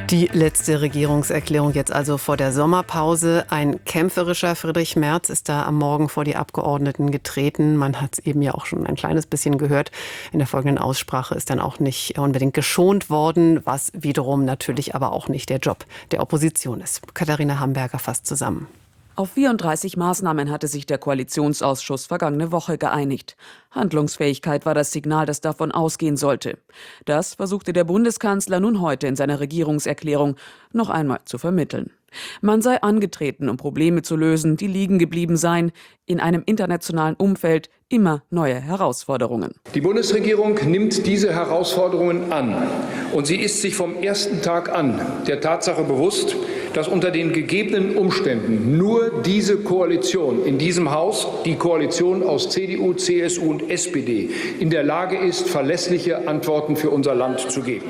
Die letzte Regierungserklärung jetzt also vor der Sommerpause. Ein kämpferischer Friedrich Merz ist da am Morgen vor die Abgeordneten getreten. Man hat es eben ja auch schon ein kleines bisschen gehört. In der folgenden Aussprache ist dann auch nicht unbedingt geschont worden, was wiederum natürlich aber auch nicht der Job der Opposition ist. Katharina Hamberger fasst zusammen. Auf 34 Maßnahmen hatte sich der Koalitionsausschuss vergangene Woche geeinigt. Handlungsfähigkeit war das Signal, das davon ausgehen sollte. Das versuchte der Bundeskanzler nun heute in seiner Regierungserklärung noch einmal zu vermitteln. Man sei angetreten, um Probleme zu lösen, die liegen geblieben seien, in einem internationalen Umfeld immer neue Herausforderungen. Die Bundesregierung nimmt diese Herausforderungen an und sie ist sich vom ersten Tag an der Tatsache bewusst, dass unter den gegebenen Umständen nur diese Koalition in diesem Haus, die Koalition aus CDU, CSU und SPD, in der Lage ist, verlässliche Antworten für unser Land zu geben.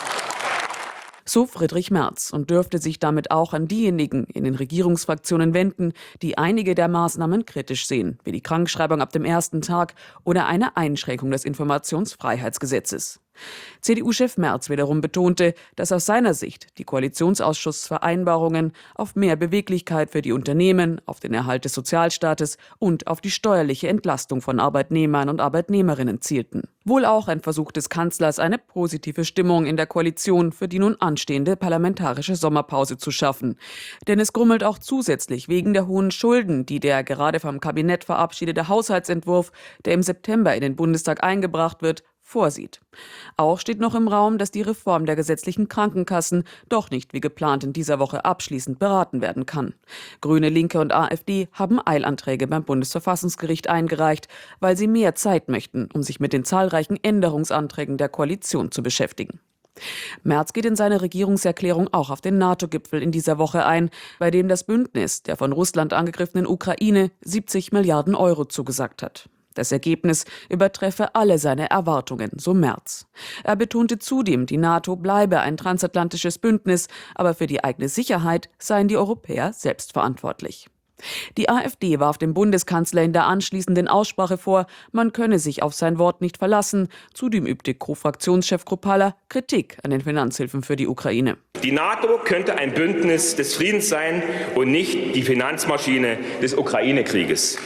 So Friedrich Merz und dürfte sich damit auch an diejenigen in den Regierungsfraktionen wenden, die einige der Maßnahmen kritisch sehen, wie die Krankschreibung ab dem ersten Tag oder eine Einschränkung des Informationsfreiheitsgesetzes. CDU-Chef Merz wiederum betonte, dass aus seiner Sicht die Koalitionsausschussvereinbarungen auf mehr Beweglichkeit für die Unternehmen, auf den Erhalt des Sozialstaates und auf die steuerliche Entlastung von Arbeitnehmern und Arbeitnehmerinnen zielten. Wohl auch ein Versuch des Kanzlers, eine positive Stimmung in der Koalition für die nun anstehende parlamentarische Sommerpause zu schaffen. Denn es grummelt auch zusätzlich wegen der hohen Schulden, die der gerade vom Kabinett verabschiedete Haushaltsentwurf, der im September in den Bundestag eingebracht wird, vorsieht. Auch steht noch im Raum, dass die Reform der gesetzlichen Krankenkassen doch nicht wie geplant in dieser Woche abschließend beraten werden kann. Grüne, Linke und AfD haben Eilanträge beim Bundesverfassungsgericht eingereicht, weil sie mehr Zeit möchten, um sich mit den zahlreichen Änderungsanträgen der Koalition zu beschäftigen. Merz geht in seiner Regierungserklärung auch auf den NATO-Gipfel in dieser Woche ein, bei dem das Bündnis der von Russland angegriffenen Ukraine 70 Milliarden Euro zugesagt hat. Das Ergebnis übertreffe alle seine Erwartungen, so Merz. Er betonte zudem, die NATO bleibe ein transatlantisches Bündnis, aber für die eigene Sicherheit seien die Europäer selbst verantwortlich. Die AfD warf dem Bundeskanzler in der anschließenden Aussprache vor, man könne sich auf sein Wort nicht verlassen. Zudem übte Co-Fraktionschef Kruppalla Kritik an den Finanzhilfen für die Ukraine. Die NATO könnte ein Bündnis des Friedens sein und nicht die Finanzmaschine des Ukraine-Krieges.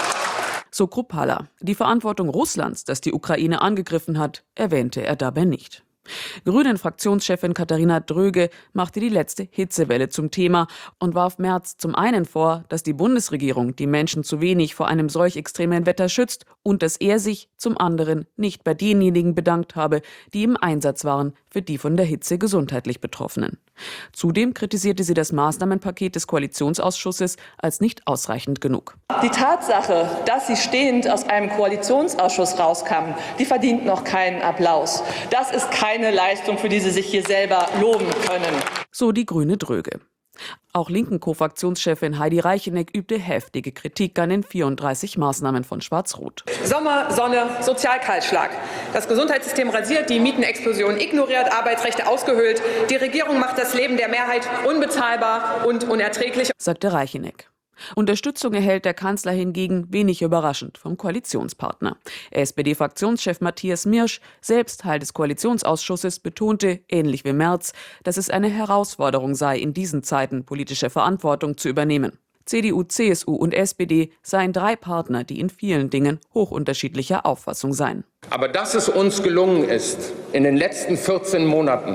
So Kruppalla. Die Verantwortung Russlands, das die Ukraine angegriffen hat, erwähnte er dabei nicht. Grünen-Fraktionschefin Katharina Dröge machte die letzte Hitzewelle zum Thema und warf Merz zum einen vor, dass die Bundesregierung die Menschen zu wenig vor einem solch extremen Wetter schützt und dass er sich zum anderen nicht bei denjenigen bedankt habe, die im Einsatz waren für die von der Hitze gesundheitlich Betroffenen. Zudem kritisierte sie das Maßnahmenpaket des Koalitionsausschusses als nicht ausreichend genug. Die Tatsache, dass sie stehend aus einem Koalitionsausschuss rauskamen, die verdient noch keinen Applaus. Das ist keine Leistung, für die sie sich hier selber loben können. So die grüne Dröge. Auch linken Co-Fraktionschefin Heidi Reicheneck übte heftige Kritik an den 34 Maßnahmen von Schwarz-Rot. Sommer, Sonne, Sozialkahlschlag. Das Gesundheitssystem rasiert, die Mietenexplosion ignoriert, Arbeitsrechte ausgehöhlt. Die Regierung macht das Leben der Mehrheit unbezahlbar und unerträglich, sagte Reicheneck. Unterstützung erhält der Kanzler hingegen wenig überraschend vom Koalitionspartner. SPD-Fraktionschef Matthias Mirsch, selbst Teil des Koalitionsausschusses, betonte, ähnlich wie Merz, dass es eine Herausforderung sei, in diesen Zeiten politische Verantwortung zu übernehmen. CDU, CSU und SPD seien drei Partner, die in vielen Dingen hochunterschiedlicher Auffassung seien. Aber dass es uns gelungen ist, in den letzten 14 Monaten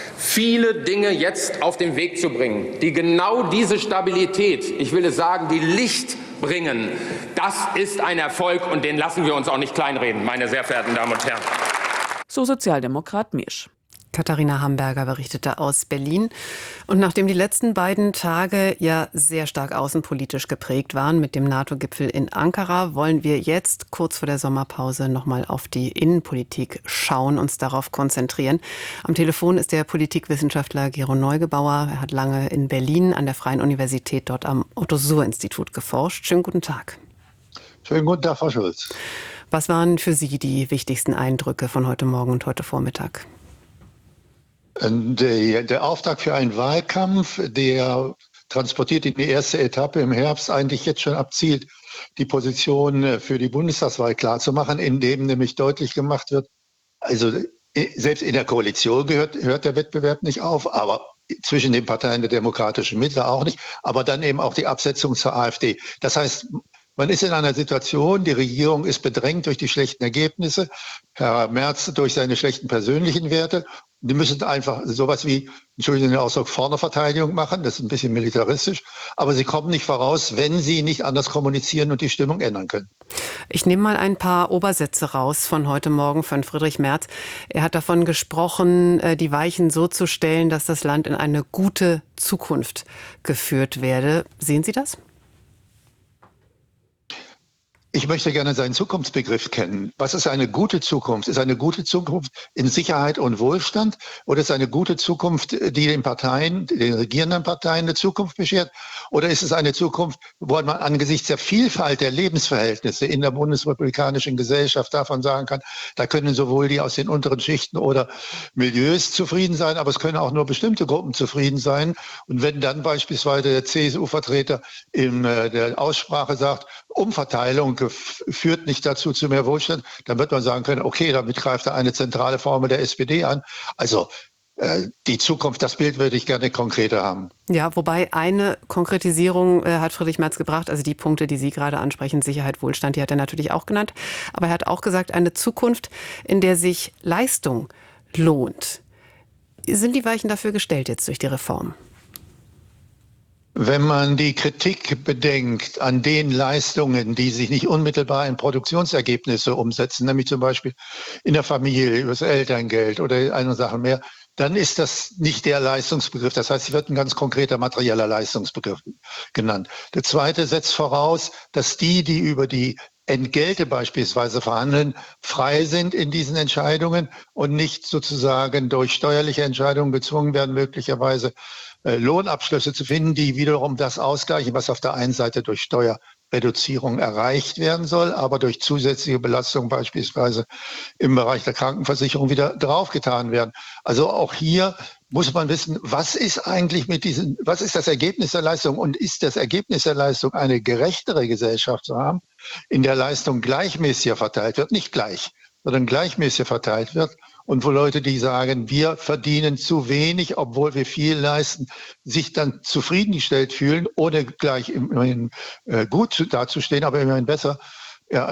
viele Dinge jetzt auf den Weg zu bringen, die genau diese Stabilität, ich will es sagen, die Licht bringen, das ist ein Erfolg und den lassen wir uns auch nicht kleinreden, meine sehr verehrten Damen und Herren. So Sozialdemokrat Mirsch. Katharina Hamberger berichtete aus Berlin. Und nachdem die letzten beiden Tage ja sehr stark außenpolitisch geprägt waren mit dem NATO-Gipfel in Ankara, wollen wir jetzt kurz vor der Sommerpause nochmal auf die Innenpolitik schauen, uns darauf konzentrieren. Am Telefon ist der Politikwissenschaftler Gero Neugebauer. Er hat lange in Berlin an der Freien Universität dort am Otto-Suhr-Institut geforscht. Schönen guten Tag. Schönen guten Tag, Frau Schulz. Was waren für Sie die wichtigsten Eindrücke von heute Morgen und heute Vormittag? Der Auftakt für einen Wahlkampf, der transportiert in die erste Etappe im Herbst eigentlich jetzt schon abzielt, die Position für die Bundestagswahl klarzumachen, indem nämlich deutlich gemacht wird, also selbst in der Koalition hört der Wettbewerb nicht auf, aber zwischen den Parteien der demokratischen Mitte auch nicht, aber dann eben auch die Absetzung zur AfD. Das heißt, man ist in einer Situation, die Regierung ist bedrängt durch die schlechten Ergebnisse, Herr Merz durch seine schlechten persönlichen Werte. Die müssen einfach sowas wie, Entschuldigung den Ausdruck, Vorderverteidigung machen. Das ist ein bisschen militaristisch. Aber sie kommen nicht voraus, wenn sie nicht anders kommunizieren und die Stimmung ändern können. Ich nehme mal ein paar Obersätze raus von heute Morgen von Friedrich Merz. Er hat davon gesprochen, die Weichen so zu stellen, dass das Land in eine gute Zukunft geführt werde. Sehen Sie das? Ich möchte gerne seinen Zukunftsbegriff kennen. Was ist eine gute Zukunft? Ist eine gute Zukunft in Sicherheit und Wohlstand oder ist eine gute Zukunft, die den Parteien, den regierenden Parteien eine Zukunft beschert? Oder ist es eine Zukunft, wo man angesichts der Vielfalt der Lebensverhältnisse in der bundesrepublikanischen Gesellschaft davon sagen kann, da können sowohl die aus den unteren Schichten oder Milieus zufrieden sein, aber es können auch nur bestimmte Gruppen zufrieden sein. Und wenn dann beispielsweise der CSU-Vertreter in der Aussprache sagt, Umverteilung führt nicht dazu zu mehr Wohlstand, dann wird man sagen können, okay, damit greift er eine zentrale Formel der SPD an. Also die Zukunft, das Bild würde ich gerne konkreter haben. Ja, wobei eine Konkretisierung hat Friedrich Merz gebracht, also die Punkte, die Sie gerade ansprechen, Sicherheit, Wohlstand, die hat er natürlich auch genannt. Aber er hat auch gesagt, eine Zukunft, in der sich Leistung lohnt. Sind die Weichen dafür gestellt jetzt durch die Reform? Wenn man die Kritik bedenkt an den Leistungen, die sich nicht unmittelbar in Produktionsergebnisse umsetzen, nämlich zum Beispiel in der Familie, über das Elterngeld oder eine Sache mehr, dann ist das nicht der Leistungsbegriff. Das heißt, es wird ein ganz konkreter materieller Leistungsbegriff genannt. Der zweite setzt voraus, dass die über die Entgelte beispielsweise verhandeln, frei sind in diesen Entscheidungen und nicht sozusagen durch steuerliche Entscheidungen gezwungen werden, möglicherweise Lohnabschlüsse zu finden, die wiederum das ausgleichen, was auf der einen Seite durch Steuerreduzierung erreicht werden soll, aber durch zusätzliche Belastung beispielsweise im Bereich der Krankenversicherung wieder draufgetan werden. Also auch hier muss man wissen, was ist eigentlich was ist das Ergebnis der Leistung und ist das Ergebnis der Leistung eine gerechtere Gesellschaft zu haben, in der Leistung gleichmäßiger verteilt wird, nicht gleich, sondern gleichmäßig verteilt wird. Und wo Leute, die sagen, wir verdienen zu wenig, obwohl wir viel leisten, sich dann zufriedengestellt fühlen, ohne gleich immerhin gut dazustehen, aber immerhin besser. Ja,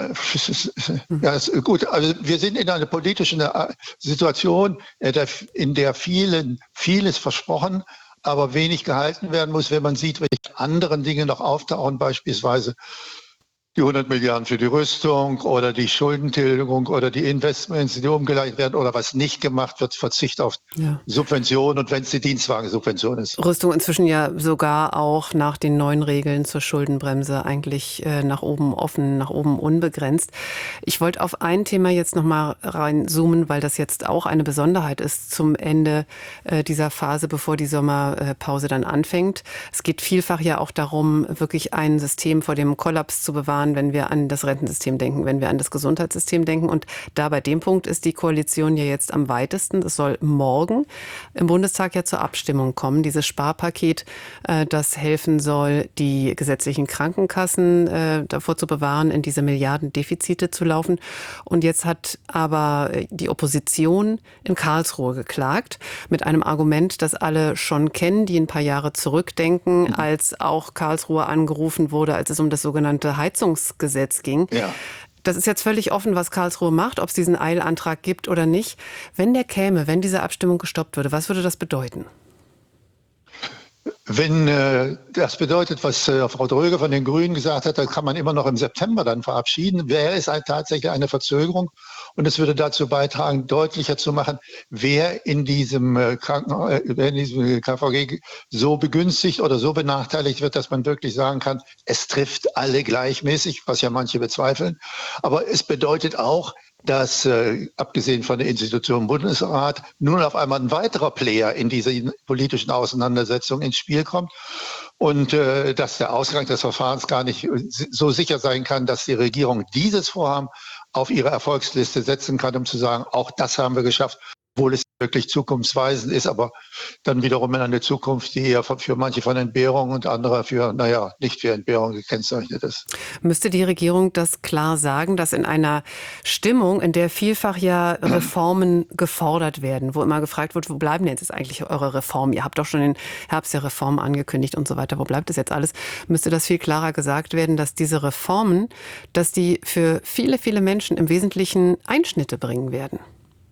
ist gut. Also wir sind in einer politischen Situation, in der vieles versprochen, aber wenig gehalten werden muss, wenn man sieht, welche anderen Dinge noch auftauchen, beispielsweise die 100 Milliarden für die Rüstung oder die Schuldentilgung oder die Investments, die umgeleitet werden oder was nicht gemacht wird, Verzicht auf Subventionen und wenn es die Dienstwagensubvention ist. Rüstung inzwischen ja sogar auch nach den neuen Regeln zur Schuldenbremse eigentlich nach oben offen, nach oben unbegrenzt. Ich wollte auf ein Thema jetzt nochmal reinzoomen, weil das jetzt auch eine Besonderheit ist zum Ende dieser Phase, bevor die Sommerpause dann anfängt. Es geht vielfach ja auch darum, wirklich ein System vor dem Kollaps zu bewahren, wenn wir an das Rentensystem denken, wenn wir an das Gesundheitssystem denken. Und da bei dem Punkt ist die Koalition ja jetzt am weitesten. Es soll morgen im Bundestag ja zur Abstimmung kommen. Dieses Sparpaket, das helfen soll, die gesetzlichen Krankenkassen davor zu bewahren, in diese Milliardendefizite zu laufen. Und jetzt hat aber die Opposition in Karlsruhe geklagt mit einem Argument, das alle schon kennen, die ein paar Jahre zurückdenken, als auch Karlsruhe angerufen wurde, als es um das sogenannte Heizungsgesetz ging. Ja. Das ist jetzt völlig offen, was Karlsruhe macht, ob es diesen Eilantrag gibt oder nicht. Wenn der käme, wenn diese Abstimmung gestoppt würde, was würde das bedeuten? Wenn das bedeutet, was Frau Dröge von den Grünen gesagt hat, dann kann man immer noch im September dann verabschieden, wäre es tatsächlich eine Verzögerung und es würde dazu beitragen, deutlicher zu machen, wer in diesem KVG so begünstigt oder so benachteiligt wird, dass man wirklich sagen kann, es trifft alle gleichmäßig, was ja manche bezweifeln. Aber es bedeutet auch, dass abgesehen von der Institution Bundesrat nun auf einmal ein weiterer Player in diese politischen Auseinandersetzungen ins Spiel kommt und dass der Ausgang des Verfahrens gar nicht so sicher sein kann, dass die Regierung dieses Vorhaben auf ihre Erfolgsliste setzen kann, um zu sagen, auch das haben wir geschafft, obwohl es wirklich zukunftsweisend ist, aber dann wiederum in eine Zukunft, die eher für manche von Entbehrung und andere für, nicht für Entbehrung gekennzeichnet ist. Müsste die Regierung das klar sagen, dass in einer Stimmung, in der vielfach ja Reformen gefordert werden, wo immer gefragt wird, wo bleiben denn jetzt eigentlich eure Reformen? Ihr habt doch schon den Herbst der Reformen angekündigt und so weiter. Wo bleibt das jetzt alles? Müsste das viel klarer gesagt werden, dass diese Reformen, dass die für viele, viele Menschen im Wesentlichen Einschnitte bringen werden?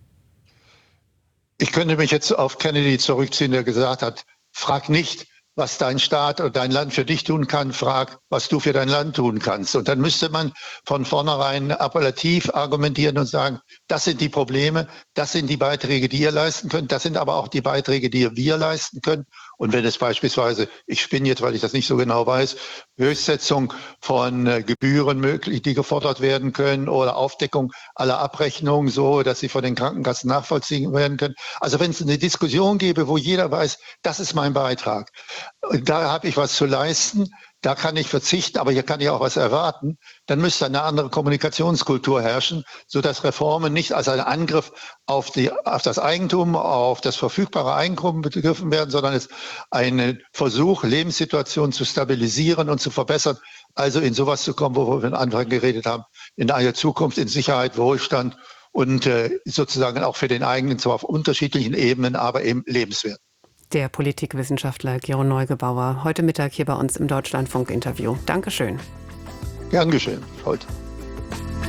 Ich könnte mich jetzt auf Kennedy zurückziehen, der gesagt hat, frag nicht, was dein Staat oder dein Land für dich tun kann, frag, was du für dein Land tun kannst. Und dann müsste man von vornherein appellativ argumentieren und sagen, das sind die Probleme, das sind die Beiträge, die ihr leisten könnt, das sind aber auch die Beiträge, die wir leisten können. Und wenn es beispielsweise, ich spinne jetzt, weil ich das nicht so genau weiß, Höchstsetzung von Gebühren möglich, die gefordert werden können oder Aufdeckung aller Abrechnungen so, dass sie von den Krankenkassen nachvollziehen werden können. Also wenn es eine Diskussion gäbe, wo jeder weiß, das ist mein Beitrag, da habe ich was zu leisten, da kann ich verzichten, aber hier kann ich auch was erwarten, dann müsste eine andere Kommunikationskultur herrschen, sodass Reformen nicht als ein Angriff auf das Eigentum, auf das verfügbare Einkommen begriffen werden, sondern es ein Versuch, Lebenssituationen zu stabilisieren und zu verbessern, also in sowas zu kommen, wo wir am Anfang geredet haben, in eine Zukunft, in Sicherheit, Wohlstand und sozusagen auch für den eigenen, zwar auf unterschiedlichen Ebenen, aber eben lebenswert. Der Politikwissenschaftler Gero Neugebauer, heute Mittag hier bei uns im Deutschlandfunk-Interview. Dankeschön. Gern geschehen, heute.